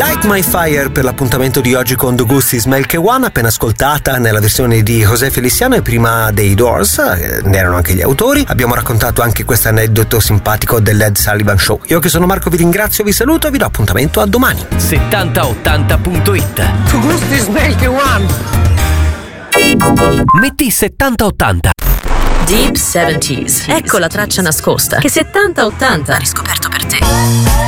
Light My Fire per l'appuntamento di oggi con The Gusti Smell K1, appena ascoltata nella versione di José Feliciano e prima dei Doors, ne erano anche gli autori. Abbiamo raccontato anche questo aneddoto simpatico dell'Ed Sullivan Show. Io che sono Marco vi ringrazio, vi saluto e vi do appuntamento a domani. 7080.it. The Gusti Smell K1. Metti 7080. Deep 70s. Ecco la traccia nascosta che 70-80 ha riscoperto per te.